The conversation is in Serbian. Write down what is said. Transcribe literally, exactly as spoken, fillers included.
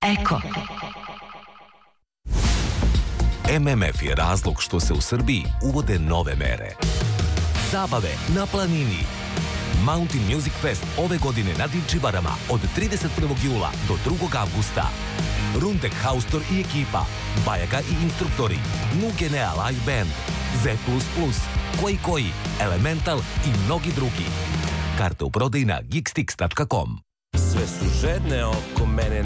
Eko. M M F je razlog što se u Srbiji uvode nove mere. Zabave na planini. Mountain Music Fest ove godine na Divčibarama od trideset prvog jula do drugog avgusta. Rundek Haustor i ekipa, Bajaga i instruktori, Nugenea Live Band, Z plus plus, Koji Koji, Elemental i mnogi drugi. Karte u prodaji na geekstix tačka com. Sve su žedne oko mene.